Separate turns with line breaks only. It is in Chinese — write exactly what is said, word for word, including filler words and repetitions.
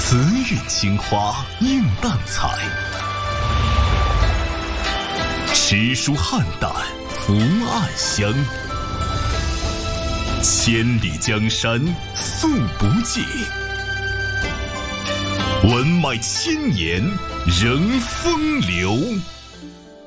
慈韵青花映淡彩，诗书汉代福暗香。千里江山素不尽，文脉千年仍风流。